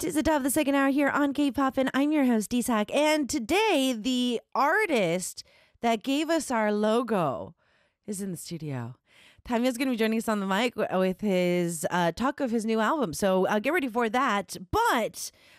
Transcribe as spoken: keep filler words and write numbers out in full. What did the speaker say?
Tis the top of the second hour here on K-Poppin'. I'm your host, D-Sack. And today, the artist that gave us our logo is in the studio. Tamio's going to be joining us on the mic with his uh, talk of his new album. So uh, get ready for that. But